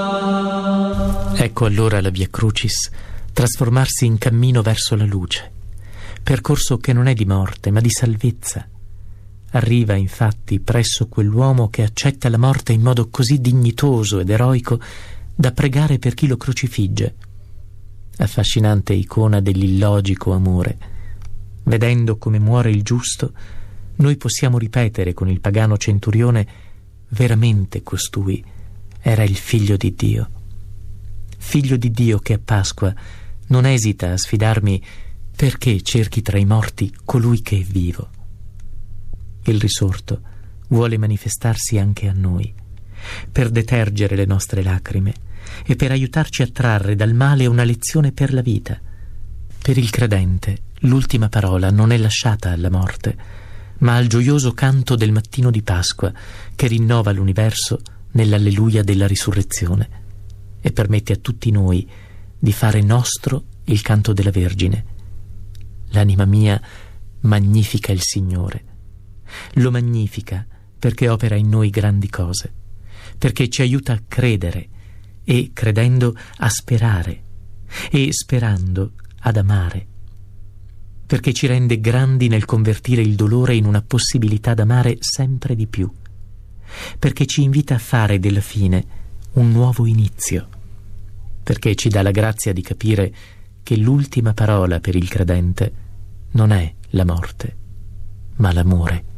Ecco allora la Via Crucis trasformarsi in cammino verso la luce, percorso che non è di morte ma di salvezza. Arriva infatti presso quell'uomo che accetta la morte in modo così dignitoso ed eroico da pregare per chi lo crocifigge. Affascinante icona dell'illogico amore. Vedendo come muore il giusto, noi possiamo ripetere con il pagano centurione: veramente costui era il Figlio di Dio. Figlio di Dio che a Pasqua non esita a sfidarmi: perché cerchi tra i morti colui che è vivo? Il risorto vuole manifestarsi anche a noi, per detergere le nostre lacrime e per aiutarci a trarre dal male una lezione per la vita. Per il credente l'ultima parola non è lasciata alla morte, ma al gioioso canto del mattino di Pasqua che rinnova l'universo nell'alleluia della risurrezione e permette a tutti noi di fare nostro il canto della Vergine. L'anima mia magnifica il Signore. Lo magnifica perché opera in noi grandi cose, perché ci aiuta a credere e, credendo, a sperare e, sperando, ad amare, perché ci rende grandi nel convertire il dolore in una possibilità d'amare sempre di più, perché ci invita a fare della fine un nuovo inizio, perché ci dà la grazia di capire che l'ultima parola per il credente non è la morte, ma l'amore.